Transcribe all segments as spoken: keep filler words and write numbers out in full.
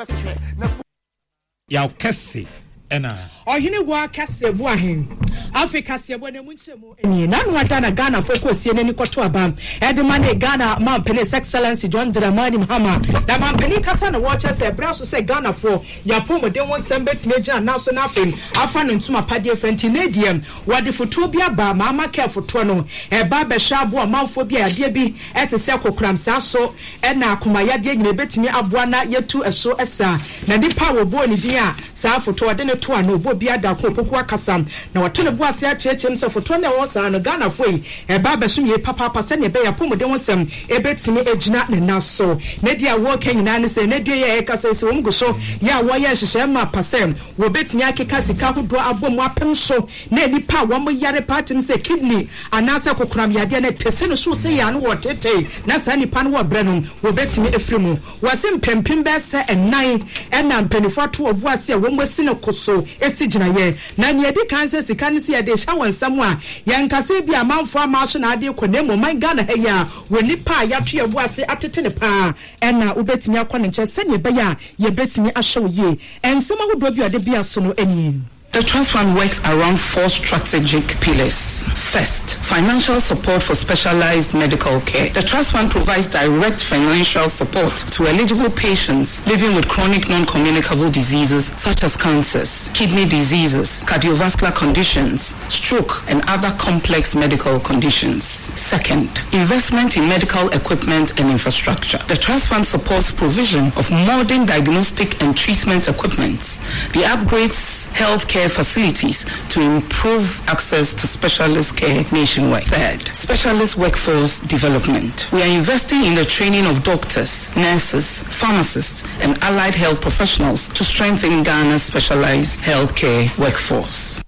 ya kese ena ohine wa kase bu ahen Africa se bo na munchemu eni na no ada na Ghana focus ye nani kwato aba e de man Ghana man Penis Excellency John Dramani Mahama da man Penis kasa na watch say braso say Ghana for ya pomode won sembet meja na so na fem afa no ntuma pade front Canadian wade foto bi aba mama care foto no e ba be hwa abo manfo bi ade bi e te se kokram sa so e na akoma yade nyine betimi aboa na yetu eso esa na dipa wo bo ni din a sa foto ade ne to ana obo bi ada ko poku akasam na wato ne boase a chechem se foto ne won sa no Ghana foi e ba be so ye papa papa se ne be ya pomode won sem e betimi ejina ne na so ne dia wo kan nyina ne se ne dia ye kasa se won go so ya wo ye hyehyɛ ma pasem wo betimi akeka sika hodo abom apem so na nipa wo mo yare patim se kidney anasa kokram yade na tese no so se ya no wo tete na sa nipa no wo bre no wo betimi efrimu wase mpempem be se enan ena mpanifo to obuase wo mo si ne koso esi gina ye na ne edi kan se sika ne se ye de hya wansam a ye nkase bi amanfo amaso na ade konemo man Ghana he ya wo nipa ya to obuase atete ne pa ena wo betimi akɔ ne nche se ne be ya ye betimi ahwe ye ensema hodo bi ode bi aso no eni. The Trust Fund works around four strategic pillars. First, financial support for specialized medical care. The Trust Fund provides direct financial support to eligible patients living with chronic non-communicable diseases such as cancers, kidney diseases, cardiovascular conditions, stroke, and other complex medical conditions. Second, investment in medical equipment and infrastructure. The Trust Fund supports provision of modern diagnostic and treatment equipment. The upgrades healthcare facilities to improve access to specialist care nationwide. Third, specialist workforce development. We are investing in the training of doctors, nurses, pharmacists, and allied health professionals to strengthen Ghana's specialized healthcare workforce.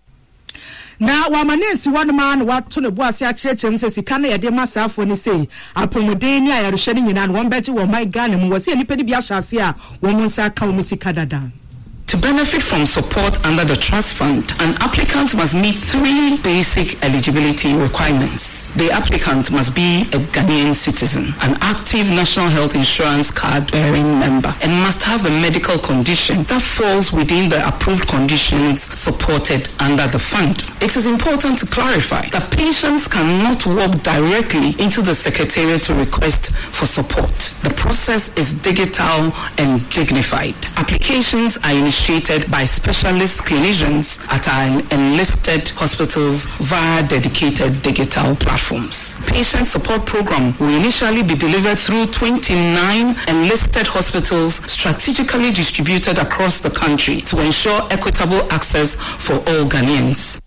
Na wamanesi one man watu ne boase a chechem se sika na yede masafo ni sei apomuden ni ayarehwe ni nyina no won beje wo my Ghana mu wose nipa ni bi ahyase a wo mun sa ka wo sika dada. To benefit from support under the Trust Fund, an applicant must meet three basic eligibility requirements. The applicant must be a Ghanaian citizen, an active National Health Insurance card-bearing member, and must have a medical condition that falls within the approved conditions supported under the fund. It is important to clarify that patients cannot walk directly into the Secretariat to request for support. The process is digital and dignified. Applications are initiated by specialist clinicians at our enlisted hospitals via dedicated digital platforms. Patient support program will initially be delivered through twenty-nine enlisted hospitals strategically distributed across the country to ensure equitable access for all Ghanaians.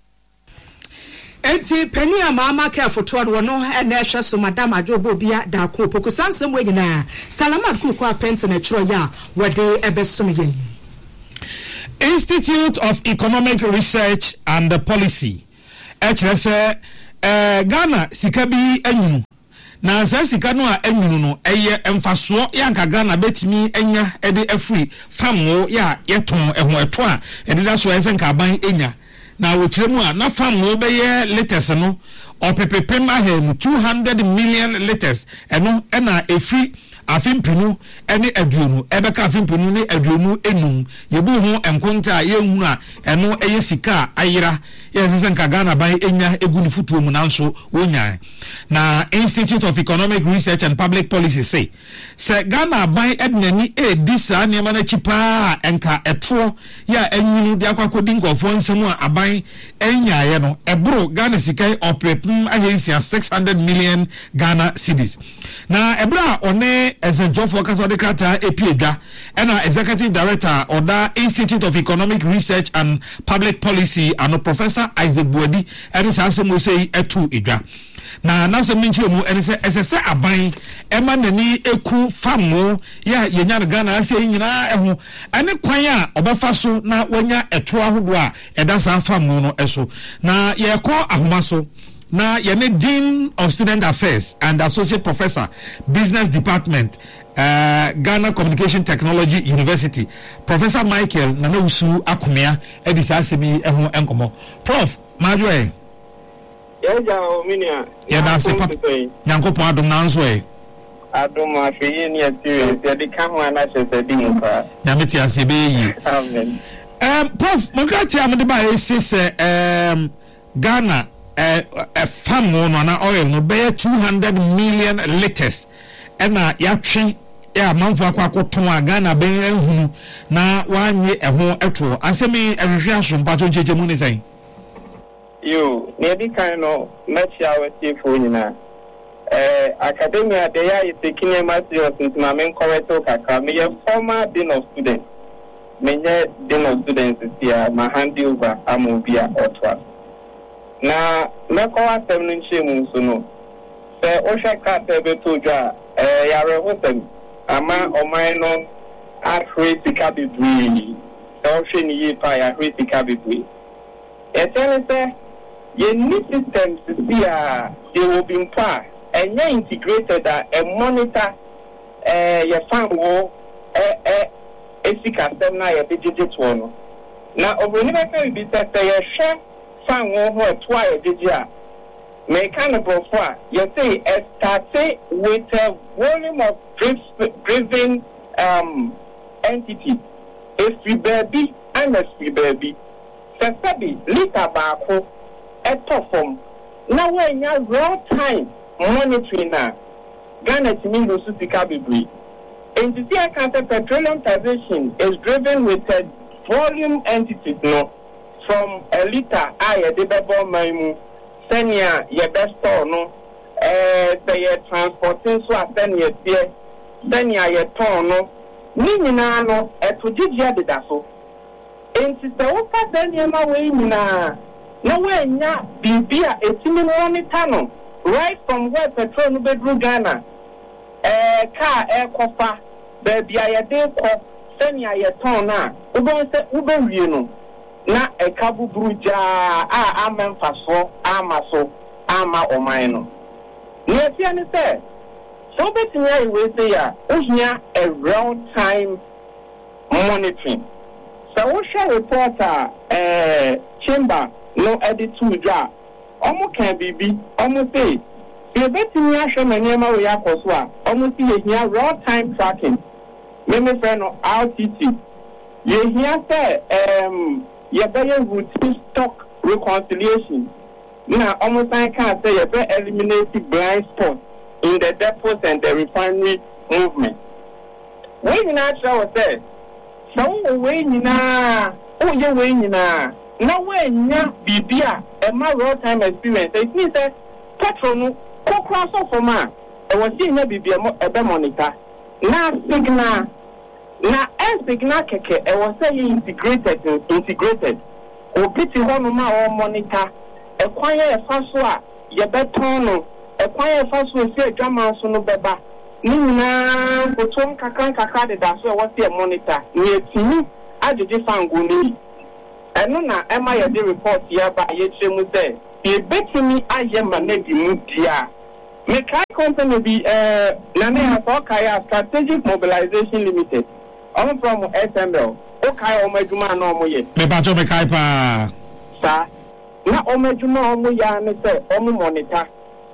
Enti peni amama care for to no ene hwe so madam ajobo bia da ko pokusansem we nyina salamat ku kwa pent na chiro ya wode ebesom yen. Institute of Economic Research and Policy. H S A uh, Ghana sika bi anyunu. Na sa sika no a anyunu no eye emfaso ya nka Ghana betimi enya e de afri famwo ya yeton eho eto a e de da so ese nka ban enya. Na wo kiremu a na famwo be ye latest no opepepem ahem two hundred million liters eno e na efri afimpinu ene aduonu ebeka afimpinu ne aduonu enum yebu ho enkonta ye hunu a eno eye sika ayira yesese nka Ghana ban enya egu ni futuo mu nanso wonya na Institute of Economic Research and Public Policy say se Ghana ban ednani e disa ne ma na chipa enka etro ya enyinu de akwakodi nkofo nsemu a aban enya ye no ebro Ghana sika operate agency six hundred million Ghana cedis na ebra one Ezenjofo Kaso de Krata Epieda and Executive Director of the Institute of Economic Research and Public Policy and Professor Isaac Buedi and Sansemo say etu idwa. Na nasa minchi mu ene se esese aban ema nani eku famo ya yenya Ghana ase nyina eho ane kwan a obefa so na wanya eto ahodo a eda san famo no eso na ye ko ahoma so na yene Dean of Student Affairs and Associate Professor Business Department uh, Ghana Communication Technology University Professor Michael Nanausu Akumia edisa asemi eho enkomo Prof Majwe Yaja ominia ya da se pap Nyankopon adom na nso e adoma hwe ni experience ya de ka ho ana hye di mpa ya meti asebe yi amen um prof mokati amde ba esi se um Ghana eh uh, farm no na oil no be two hundred million liters ena ya twe ya manfo akwa akoton a Ghana be ehunu na wanye eho eto asemi ehwehwe asompa to jeje mu ne sai yo ne di kan no match our tifo nyina eh academia de ya taking a master since my main corrector kaka me former dean of students me dean of students here my hand over amobia otwa na meko asem no nchemu so no se o hweka tebe to dwa eh yare hosem ama oman no africa bibri so hwe ni yi pa ya africa bibri e tell say ye need systems here they will be pa and you integrated that a monitor eh your fan wo eh eh esika system na your digital no na oboni be ka bi say your share fan wo ho to a digital me kind of before you say a start with a volume of driven um entity if we baby and if we baby say sabi liter ba ko e perform na when you real time monitoring na Ghana to me lose sika bibri and the account petroleum taxation is driven with a volume entity no from a liter I de bebo maimu senia ye best store no eh say transporting so asenia tie senia ye ton no ni nyina no etogigya de da so enti se wo pa senia ma we nyina na we nya bibia etimi monitor no right from where petrol no bedru Ghana eh car e kofa baby aye de ko senia ye ton na ubon se ubewie no na ekabu bruja a amemfaso amaso ama oman no ne tia ne se so betinya we say ya ohia a real time monitoring so we share reporter eh chamber no edit to dra omo kan bibi omo say e betinya hwe manyema we yakoso a omo say ye hia real time tracking me me friend no R T T ye hia say um ye be routine stock reconciliation na almost I can say ye be eliminate blind spots in the depots and the refinery movement. When natural say so we na oh ye we na na we nya bibia e ma real time experience it means that petrol no kokra so for ma e was see nya bibia mo e be monitor na signal na e signal keke e was say integrated integrated o piti hono ma o monitor e kwan ye fa so a ye beton no e kwan ye fa so se adwama so no beba ni na botom kakan kakra de da so e was say monitor ni etimi ajeje fango ni eno na e ma ye de report ya ba ye chemu say e betimi aye manage mu dia me kai company bi eh na me ha so kai strategic mobilization limited I'm from S M L. Okay, Omejuma no moye. Me bacho me kai pa. Sa. Na Omejuma omo ya me say omo monitor.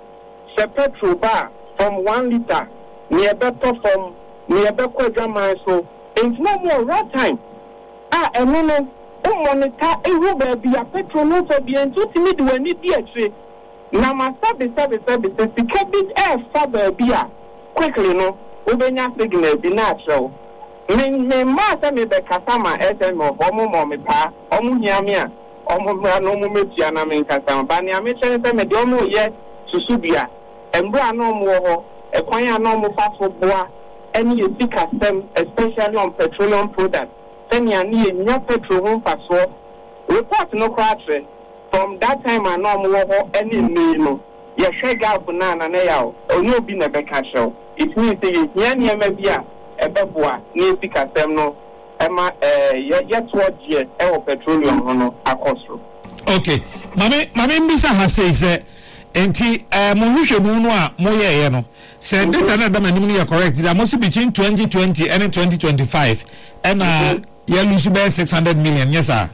Se petrol bar from one liter. Near better from near better drama so. It's no more real time. Ah, and no no. O monitor e wo be a petrol no so be en to me do any dia na ma sabe sabe sabe se sika bi e fa ba bia quickly no. We be nya signal bi natural. Me me ma sa me be kasama S M O omo mo me pa omo hia me a omo bra no mo metia na me kasama ba ni a me chere se me de omo ye susu bia embra no mo ho e kwan ya no mo fa fo boa any e sika sem especially on petroleum products send ya ni nya petrol ho fa so report no kwatre from that time I no mo ho any me no ye hwe gap na na na ya onye obi na be ka show it means say ye nya ni ma bia ebeboa ni sika sem no ema eh ye toward ye e petroleum no akosro. Okay mame mame mbisa ha say say enti eh mo hwehwe mu no a mo ye ye no say data na da manim no correct that must be between twenty twenty and twenty twenty-five and uh ye lose be six hundred million yes sir.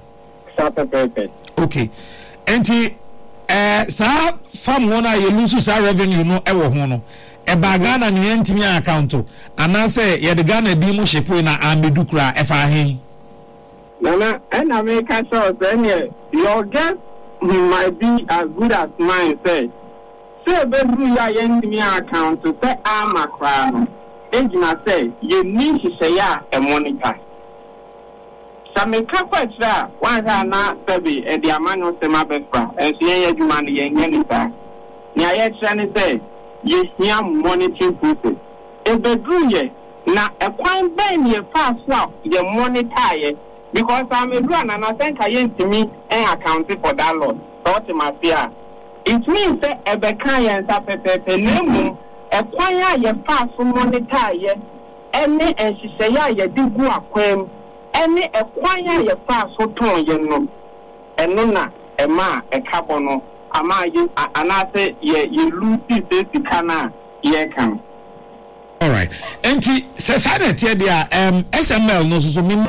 Okay enti eh sa farm one a ye lose sa revenue no e wo ho no e eba Ghana ni yentimi account ana say ye de Ghana bi mu shepo na amedu kura efa hen Nana and America shows any your guess might be as good as mine say say bedru ya yentimi account say ama kra no ejina say ye ni hye ya e monitor Sameka kwatra wanga na sabi e di amano sema befra enso yen adwuma ne yen yen nita ni aye kire ne say ye hia monitoring process e bedru ye na e kwan ben ye pass wa ye monitor ye because am edru na na senka ye ntimi en account for that lot so ma fear it means say e be kan ye nsa pepepe nemu e kwan ya ye pass monitor ye ene enhihye ya ye digu akwam any a kwanya ye fa so ton ye no eno na e ma e kabo no ama ye anase ye ye luti se sika na ye kan. All right enti se sanete dia um S M L no so min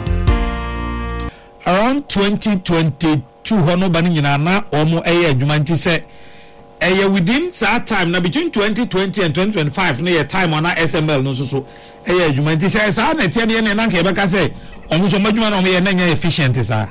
around twenty twenty-two hono bani nyina na omo eye adwuma nti se eye within that time na between twenty twenty and twenty twenty-five no ye time on S M L no so so eye adwuma nti se sanete dia ne na nke be ka se omo so madwuma na omo ye na nya efficient sa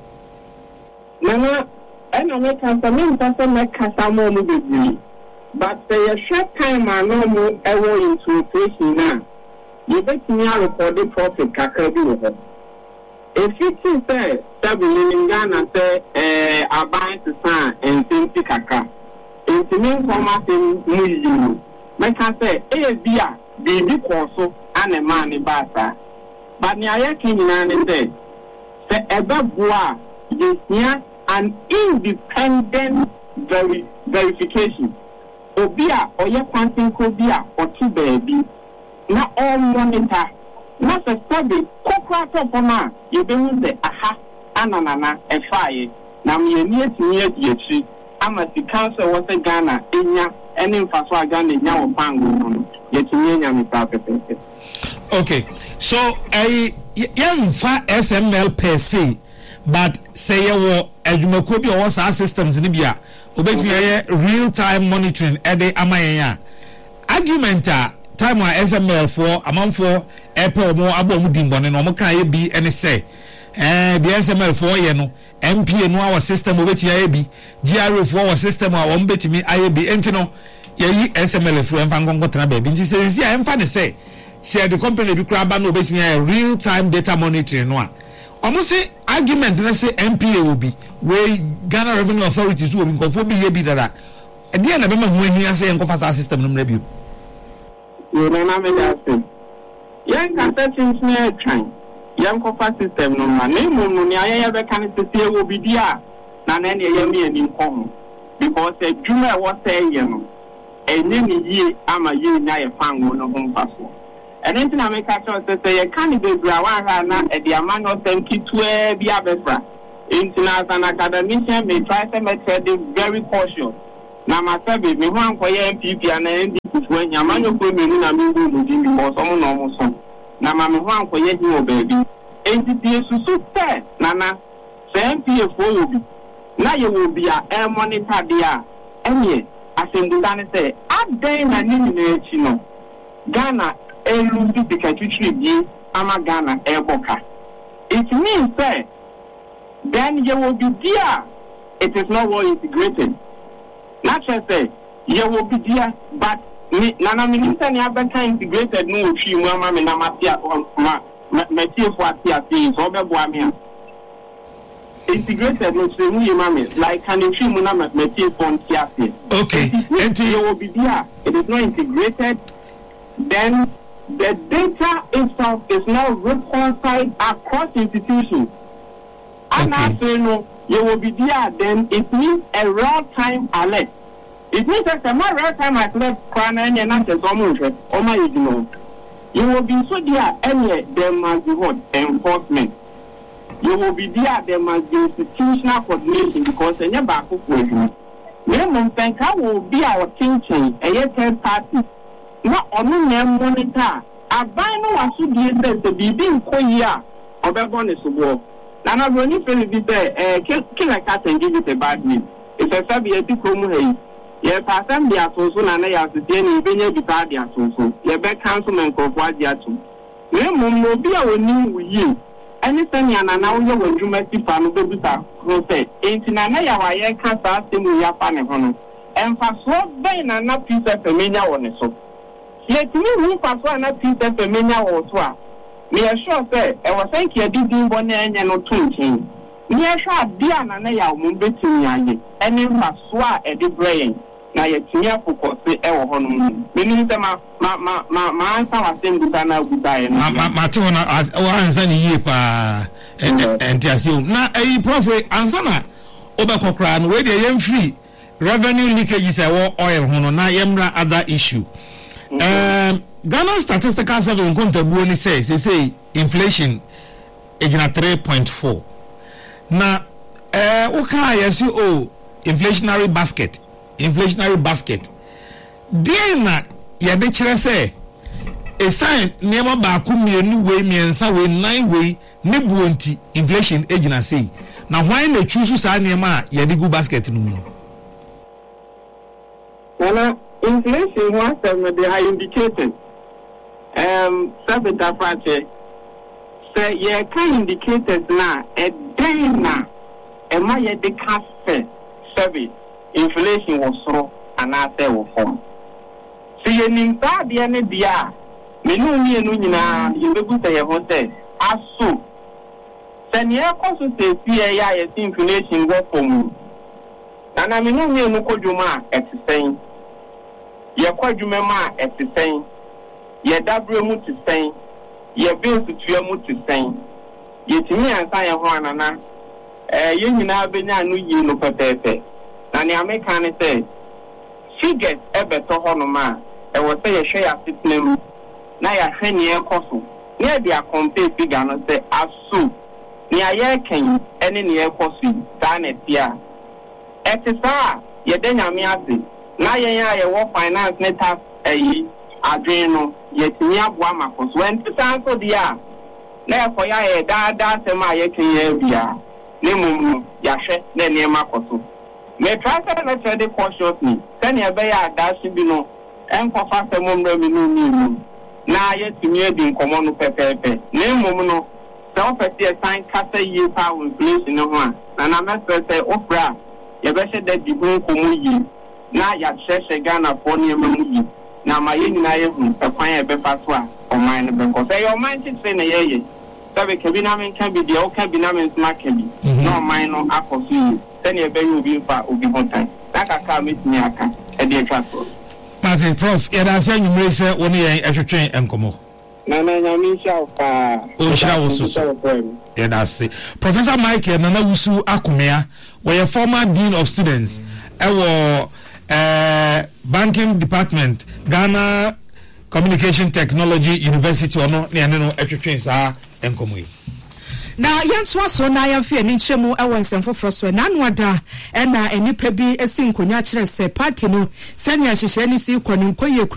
Nana ena me kan sa me nta me kasa mo mo bebi but the short time I know mo ewo into situation na you bet me a record profit kakra bi wo if it is say sabi in Ghana say eh aban to san and think kakra into me information mu yi me kan say e bia bibi koso ane man ni basa but ni ayaki nyina ne say say eba boa yesnya an independent veri- verification obia oye kwantin ko bia otu baby na all monitor na se sabi kokra to fona ye be hu se aha ananana efaye na me ni etimi adiechi ama si council wo se Ghana enya ene mfaso aga na enya wo pango no ye timi enya mi pa pepe. Okay so I yemfa S M L per se but say ye wo adwumako bi o sa systems ni bia obetimi aye real time monitoring e dey amayen argument a time a S M L for amanfo epe mo abom dimbone no mo kan ye bi ene say eh the S M L for ye no M P A no our system obeti aye bi G R A for our system a wo betimi aye bi enti no ye yi S M L for emfa ngongo tena ba bi nti say si a emfa ne say share the company bi kra ba no obetimi aye real time data monitoring no a omo say argument na say M P A obi we Ghana Revenue Authority so obi nkofo bi ye bi dada e dia na be ma ho ahia say enkofa sa system no mra bi You know me that yan kan settings na twan yan kofa system no ma na mu no ni ayaya be kan se wo bi dia na na ne ye mi ani kom because e dwuma e wo say ye no enye ni yie ama ye nya ye fango no ho mpaso ene ntina me ka cho se se ye kan be bra wa ha na e dia man no thank you to e bi abefra ntina as an academician me try to make very cautious na masabe me ho ankoye M P P na N D P fo nyamanyo ko me na me go mu di because omo no omo so na ma me ho ankoye hi o baby N D P susu te na na M P F fo obi na ye wo bia e monitor dia enye asembuda ne say aden na ni na echi no Ghana elu bi tikatutri bi ama Ghana e boka it means say then you will be there it is not well integrated. Not just say you will be there, but Nana Minister Niabeka integrated no she mama me na matia ma matia for atia things or be integrated no say we mama like can you mu na matia for atia. Okay, and you will be there. It is not integrated. Then the data itself is not reconciled across institutions. And I say no. You will be there, then it means a real time alert. It means that a more real time alert can and not as almost or my ignore. You will be so there, and there must be what enforcement. You will be there, there must be institutional coordination because they never cook with you. Lemon think I will be our thinking, a third party. Not only name monitor. I buy no one should be the baby in Korea or the bonus work. And I'm going to say, eh, kill a cat and give it a bad name. It's a subject to come here. ye pasam dia so so na na ya se ni benye bi pa dia so so ye be councilman ko kwa dia to me mum no bi a woni wuyi ani sanya na na wo ye wadwuma tipa no be bisa ko se enti na na ya wa ye ka sa semu ya pa ne ho no emfa so be na na pisa femenya wo ne so ye timi hu pa so na pisa femenya wo so a me sure say e was thank you did din bon enye no tunchin me sure dia na na ya wo betimi aye eni mfa so a e de brain na ye tinya focus e wo ho no me ni se ma ma ma ma ansa wa sem guta na guta e ma ma ma te wona wa ansa ni yie pa enti asio na e prof ansa na obekokra no we de yem free revenue leakage is a oil ho no na yemra other issue. Um, Ghana Statistical Survey in Kontabuoni says they say inflation is three point four. Now, uh, okay, yes, you oh, inflationary basket, inflationary basket. Dear na ya de chere say a sign nema ba ku mienu we miensa we nine we ne buonti inflation ejina say. Now why na choose sa nema ya de go basket no no. Well, inflation was um, they are indicated. Um, Sabita Frache say, yeah, can indicators now, a day now, a my de cash service, inflation was so, and I say, will form. See, you need that the end of the year. Menu ni enu nyina yebegu say hotel aso sɛ ne ekoso se pie ya ye inflation go form na na menu ni enu kodwuma etisen ye kwadwuma ma etisen ye dabre mu tisen ye bills tuya mu tisen ye timi ansa ye ho anana eh ye nyina benya anu yi no pepepe na ne ameka ne say figures ebeto ho no ma e wo say ye hwe ya sitnem na ya hwene ekoso ne dia compare figure no say asu ni aye kan ene ne ekoso ta na tia etisa ye de nyame ase na ye ya ye wo finance ne tax ayi adwen no ye timi aboa makoso when tisan so dia na e ya ye da da se ma ye kan ye bia ne mum ya hwe na ne makoso me trasa na trade cautiously sani ebe ya dashi bi no enko fa se mum re mi no mi na ye timi e din komo no pepepe ne mum no se o pese e sign kasa ye pa inflation no ho a na na me se ofra ye be se da dibun komo yi na ya chese Ghana for ne mu yi na ma ye nyina ye hu se kwan e be fa so a o man ne be ko se your mind ti say na ye ye sabe ke bi na men kan bi de o kan bi na men sma ke bi no man no akoso yi sani ebe you be fa obi hotan na kaka metini aka e de transport Martin prof ya da say nyumre se woni yen ehwetwen enkomo na na nyami sha fa o sha wo so ya da say Professor Mike Nana Wusu Akumea we former dean of students ewo eh banking department Ghana Communication Technology University ono ne ene no ehwetwen sa enkomo yi na yanto aso na yamfe ani nkyemu ewo nsɛmfoforo so na anoada ɛna enipa bi esi nkonya kyerɛ sɛ party no sɛnea hyehyɛ ne si kɔ ne nkoye